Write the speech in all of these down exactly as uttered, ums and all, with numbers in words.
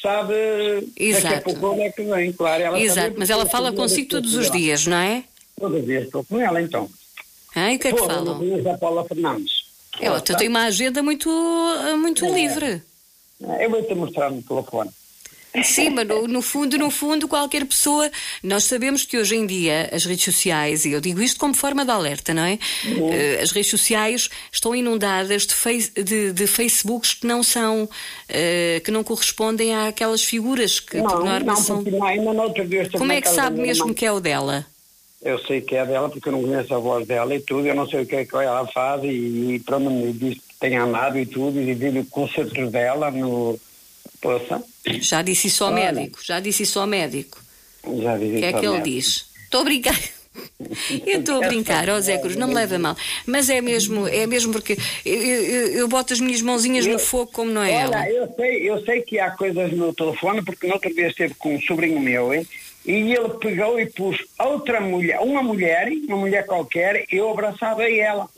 sabe daqui a pouco onde é que vem, claro. Ela Exato, mas ela fala consigo todos os dias, não é? Todos os dias estou com ela, então. Ah, e o que é que Pô, falam? não conheço a Paula Fernandes. Ela tu tem uma agenda muito, muito É. livre. Eu vou-te mostrar no telefone. Sim, mas no, no fundo, no fundo, qualquer pessoa... Nós sabemos que hoje em dia as redes sociais, e eu digo isto como forma de alerta, não é? Uhum. Uh, as redes sociais estão inundadas de, face, de, de Facebooks que não são... Uh, que não correspondem àquelas figuras que, Não, por norma, não, são... porque não, ainda não outra vez... Como é que sabe mesmo que é o dela? Eu sei que é dela porque eu não conheço a voz dela e tudo, eu não sei o que é que ela faz e, e pronto, me diz que tem amado e tudo, e vi concertos dela no... Poça. Já disse isso ao Olha. médico, já disse isso ao médico. Já disse O que é que ele diz? Estou a brincar. Eu estou a brincar, ó Zé Cruz, não me leva a mal. Mas é mesmo, é mesmo porque eu, eu, eu boto as minhas mãozinhas Eu- no fogo como não é ela. Olha, eu sei, eu sei que há coisas no telefone, porque noutra vez esteve com um sobrinho meu, hein, e ele pegou e pôs outra mulher, uma mulher, uma mulher qualquer, eu abraçava ela.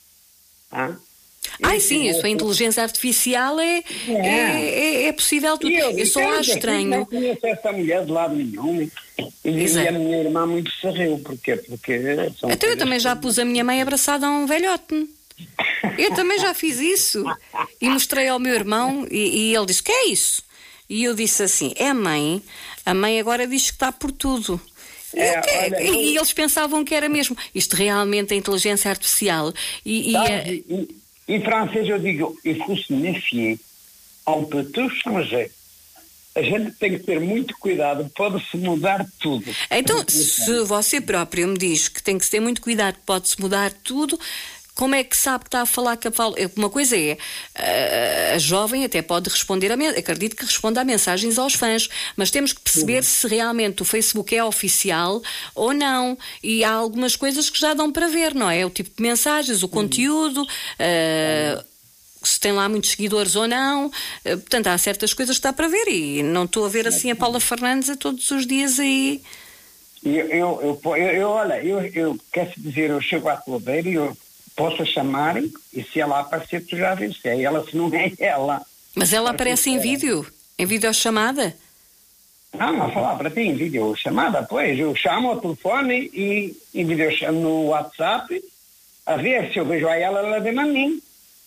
Ah? Ai E- sim, isso, a inteligência artificial é, é, é, é possível tudo. E eu, Eu só disse, acho "Não estranho. conheço essa mulher de lado nenhum." E, e Exato. a minha irmã muito se riu. Porquê? Porque são Então eu coisas também já que- pus a minha mãe abraçada a um velhote. Eu também já fiz isso. E mostrei ao meu irmão e, e ele disse, que é isso? E eu disse assim, é a mãe. A mãe agora diz que está por tudo. E, É, o quê? olha, E- eu- e eles pensavam que era mesmo. Isto realmente é inteligência artificial. E, e, Sabe, eh, e- em francês eu digo, il faut se méfier. On peut tout changer. A gente tem que ter muito cuidado, pode-se mudar tudo. então, se você próprio me diz que tem que ter muito cuidado, pode-se mudar tudo, como é que sabe que está a falar que a fala? Uma coisa é, a, a jovem até pode responder, a men- acredito que responda a mensagens aos fãs, mas temos que perceber se realmente o Facebook é oficial ou não. E há algumas coisas que já dão para ver, não é? O tipo de mensagens, o conteúdo, ah, se tem lá muitos seguidores ou não. Ah, portanto, há certas coisas que dá para ver e não estou a ver assim a Paula Fernandes a todos os dias aí. E Eu, eu, eu, eu, eu, olha, eu, eu quero dizer, eu chego à tua beira e eu posso a chamar e se ela aparecer tu já vês se é ela, se não é ela. Mas ela aparece em vídeo, em videochamada. Não, não falar para ti em vídeo chamada, pois, eu chamo ao telefone e em vídeo no WhatsApp a ver se eu vejo a ela, ela vem a mim.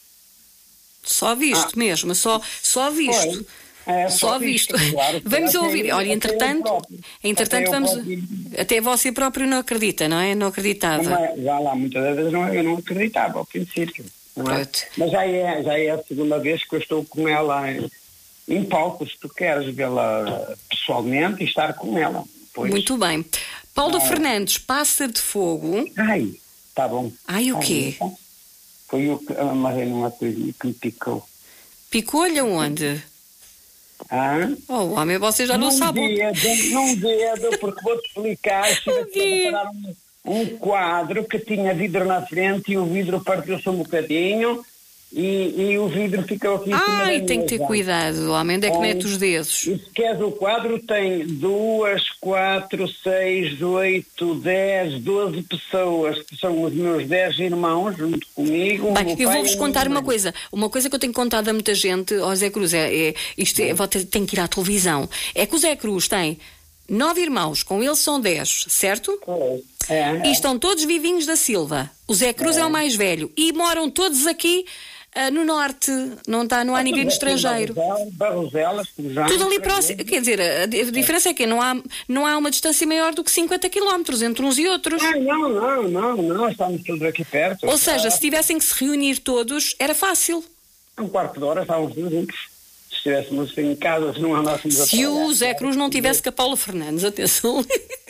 Só visto Ah. mesmo, só, só visto. Pois. É, Só visto. claro, Vamos até ouvir. eu- Olha, até eu entretanto, próprio. entretanto Até eu vamos. próprio. Até você próprio não acredita, não é? Não acreditava. Não é, já lá muitas vezes não, eu não acreditava ao princípio. Não é? Pronto. Mas já é, já é a segunda vez que eu estou com ela em, em palcos. Tu queres vê-la pessoalmente e estar com ela. Pois. Muito bem. Paulo Ah. Fernandes, Pássaro de Fogo. Ai, tá bom. Ai, o Ai, quê? então, foi o que, ah, mas é uma coisa que me picou. Picou-lhe onde? Ah? Oh, homem, você já não num sabe. o- dedo, num dedo, porque vou-te explicar. Estive aqui a reparar um, um quadro que tinha vidro na frente e o vidro partiu-se um bocadinho e, e o vidro ficou aqui em cima Ai, da tem que ter mesa. cuidado, homem. Onde é que Bom, mete os dedos? E se queres o quadro, tem duas, quatro, seis, oito, dez, doze pessoas, que são os meus dez irmãos, junto comigo. o Bem, meu eu pai vou-vos e a contar minha uma mãe. coisa. Uma coisa que eu tenho contado a muita gente, ó Zé Cruz, é, é isto é, vou ter- tenho que ir à televisão. É que o Zé Cruz tem nove irmãos, com ele são dez, certo? É, E estão todos vivinhos da Silva. O Zé Cruz é, o mais velho. E moram todos aqui ah, no norte. Não, tá, não há ninguém no estrangeiro. Barroselas, Barroselas, Tudo ali próximo. Quer dizer, a, a diferença é que não há, não há uma distância maior do que cinquenta quilómetros entre uns e outros. Ah, não, não, não, não, estamos todos aqui perto. Ou seja, se tivessem que se reunir todos, era fácil. Um quarto de hora estávamos todos juntos. Se estivéssemos em casa, se não andássemos a Se o trabalhar. Zé Cruz não tivesse com a Paula Fernandes, atenção.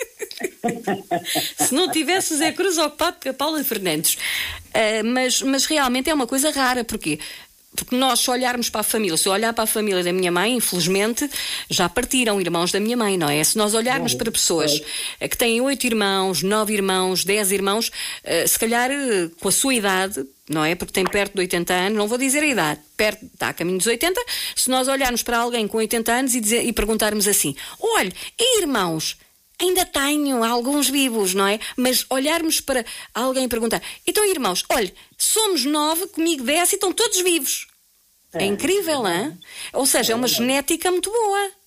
Se não tivesse o Zé Cruz ocupado com a Paula Fernandes. Ah, mas, mas realmente é uma coisa rara, porque porque nós, se olharmos para a família, se eu olhar para a família da minha mãe, infelizmente, já partiram irmãos da minha mãe, não é? Se nós olharmos para pessoas que têm oito irmãos, nove irmãos, dez irmãos, ah, se calhar ah, com a sua idade, não é? Porque tem perto de oitenta anos, não vou dizer a idade, perto, está a caminho dos oitenta, se nós olharmos para alguém com oitenta anos e, dizer, e perguntarmos assim, olha, e irmãos? Ainda tenho alguns vivos, não é? Mas olharmos para alguém e perguntar, então irmãos, olha, somos nove, comigo dez e estão todos vivos. É, é incrível, não é? Ou seja, é uma genética muito boa.